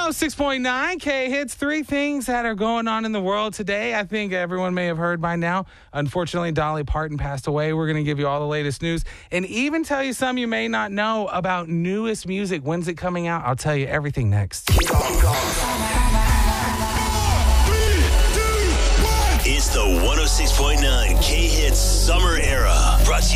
106.9 K hits. Three things that are going on in the world today. I think everyone may have heard by now. Unfortunately, Dolly Parton passed away. We're going to give you all the latest news and even tell you some you may not know about newest music. When's it coming out? I'll tell you everything next. It's the 106.9 K hits summer era.